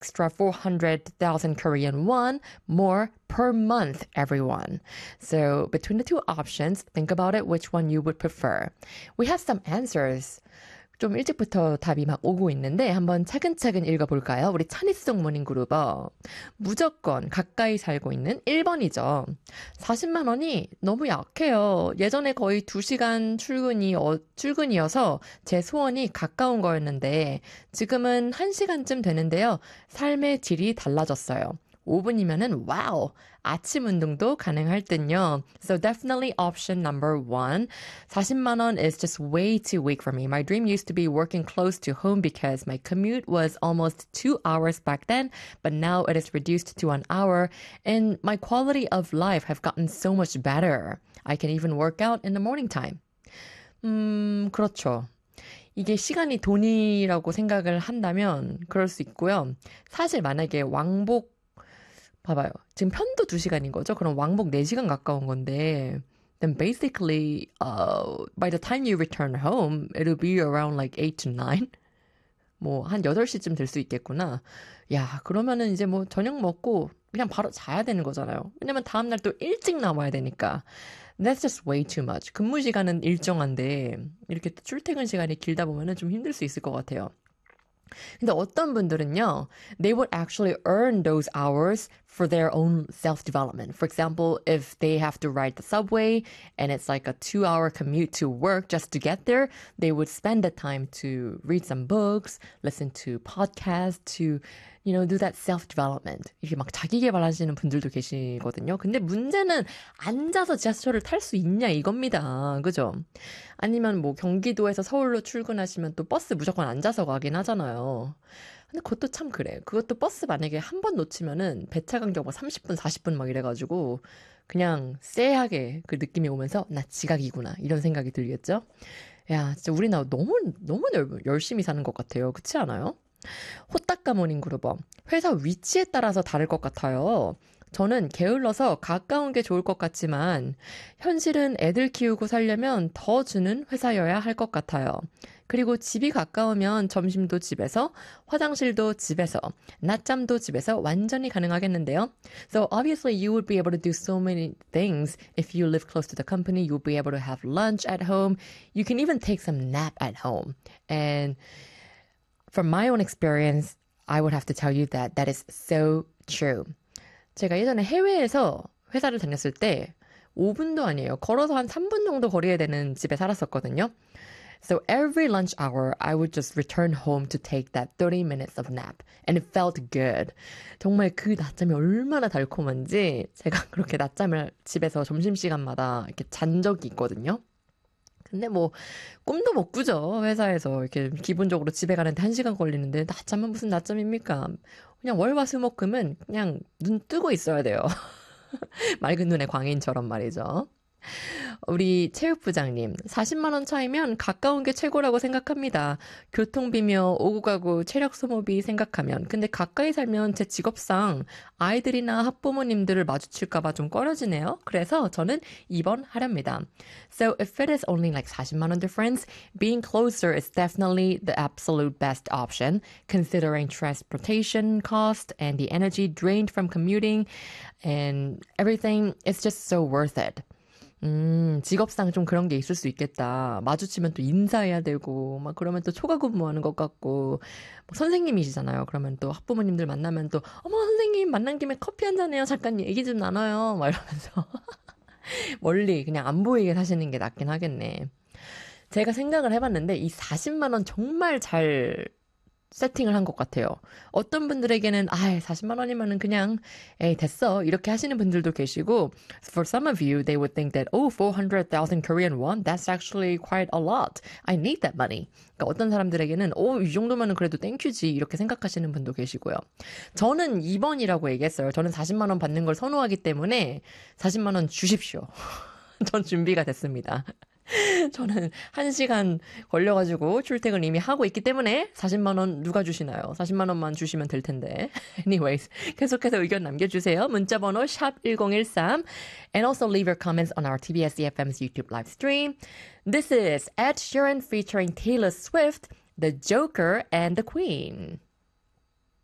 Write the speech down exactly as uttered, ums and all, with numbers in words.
extra four hundred thousand Korean won more per month, everyone. So between the two options, think about it, which one you would prefer. We have some answers. 좀 일찍부터 답이 막 오고 있는데 한번 차근차근 읽어볼까요? 우리 차니송 모닝그룹어. 무조건 가까이 살고 있는 일 번이죠. 사십만 원이 너무 약해요. 예전에 거의 두 시간 출근이, 어, 출근이어서 제 소원이 가까운 거였는데 지금은 한 시간쯤 되는데요. 삶의 질이 달라졌어요. 오 분이면은 와우! 아침 운동도 가능할 듯요. So definitely option number one. 사십만 원 is just way too weak for me. My dream used to be working close to home because my commute was almost two hours back then, but now it is reduced to an hour and my quality of life have gotten so much better. I can even work out in the morning time. 음, 그렇죠. 이게 시간이 돈이라고 생각을 한다면 그럴 수 있고요. 사실 만약에 왕복 봐봐요. 지금 편도 두 시간인 거죠? 그럼 왕복 네 시간 가까운 건데 then basically uh, by the time you return home, it'll be around like eight to nine? 뭐 한 여덟 시쯤 될 수 있겠구나. 야, 그러면은 이제 뭐 저녁 먹고 그냥 바로 자야 되는 거잖아요. 왜냐면 다음날 또 일찍 나와야 되니까. That's just way too much. 근무 시간은 일정한데 이렇게 또 출퇴근 시간이 길다 보면은 좀 힘들 수 있을 것 같아요. 근데 어떤 분들은요, they would actually earn those hours for their own self-development. For example, if they have to ride the subway and it's like a two-hour commute to work just to get there, they would spend the time to read some books, listen to podcasts, to, you know, do that self-development. 이렇게 막 자기 개발하시는 분들도 계시거든요. 근데 문제는 앉아서 지하철을 탈 수 있냐 이겁니다. 그죠? 아니면 뭐 경기도에서 서울로 출근하시면 또 버스 무조건 앉아서 가긴 하잖아요. 근데 그것도 참 그래. 그것도 버스 만약에 한 번 놓치면은 배차 간격 뭐 삼십 분, 사십 분 막 이래가지고 그냥 쎄하게 그 느낌이 오면서 나 지각이구나 이런 생각이 들겠죠? 야, 진짜 우리나라 너무 너무 열심히 사는 것 같아요. 그렇지 않아요? 호딱가 모닝그룹어. 회사 위치에 따라서 다를 것 같아요. 저는 게을러서 가까운 게 좋을 것 같지만 현실은 애들 키우고 살려면 더 주는 회사여야 할 것 같아요. 그리고 집이 가까우면 점심도 집에서, 화장실도 집에서, 낮잠도 집에서 완전히 가능하겠는데요. So obviously you would be able to do so many things if you live close to the company. You'll be able to have lunch at home. You can even take some nap at home. And from my own experience, I would have to tell you that that is so true. 제가 예전에 해외에서 회사를 다녔을 때 오 분도 아니에요. 걸어서 한 삼 분 정도 거리에 되는 집에 살았었거든요. So every lunch hour, I would just return home to take that thirty minutes of nap. And it felt good. 정말 그 낮잠이 얼마나 달콤한지 제가 그렇게 낮잠을 집에서 점심시간마다 이렇게 잔 적이 있거든요. 근데 뭐 꿈도 못 꾸죠. 회사에서 이렇게 기본적으로 집에 가는데 한 시간 걸리는데 낮잠은 무슨 낮잠입니까? 그냥 월화수목금은 그냥 눈 뜨고 있어야 돼요. 맑은 눈의 광인처럼 말이죠. 우리 체육부장님, 사십만 원 차이면 가까운 게 최고라고 생각합니다. 교통비며 오고 가고 체력 소모비 생각하면. 근데 가까이 살면 제 직업상 아이들이나 학부모님들을 마주칠까봐 좀 꺼려지네요. 그래서 저는 이 번 하렵니다. So if it is only like 사십만 원 difference, being closer is definitely the absolute best option, considering transportation cost and the energy drained from commuting and everything. It's just so worth it. 음, 직업상 좀 그런 게 있을 수 있겠다. 마주치면 또 인사해야 되고, 막 그러면 또 초과 근무하는 것 같고, 뭐 선생님이시잖아요. 그러면 또 학부모님들 만나면 또, 어머, 선생님 만난 김에 커피 한잔 해요. 잠깐 얘기 좀 나눠요. 막 이러면서. 멀리 그냥 안 보이게 사시는 게 낫긴 하겠네. 제가 생각을 해봤는데, 이 사십만 원 정말 잘 세팅을 한 것 같아요. 어떤 분들에게는 아, 사십만 원이면은 그냥 에이 됐어 이렇게 하시는 분들도 계시고 for some of you they would think that oh four hundred thousand Korean won that's actually quite a lot. I need that money. 그러니까 어떤 사람들에게는 오, 이 정도면은 그래도 땡큐지 이렇게 생각하시는 분도 계시고요. 저는 이 번이라고 얘기했어요. 저는 사십만 원 받는 걸 선호하기 때문에 사십만 원 주십시오. 전 준비가 됐습니다. 저는 한 시간 걸려가지고 출퇴근 이미 하고 있기 때문에 사십만 원 누가 주시나요? 사십만 원만 주시면 될 텐데. Anyways, 계속해서 의견 남겨주세요. 문자번호 샵 일공일삼 and also leave your comments on our 티비에스 이에프엠's YouTube live stream. This is Ed Sheeran featuring Taylor Swift, The Joker and the Queen.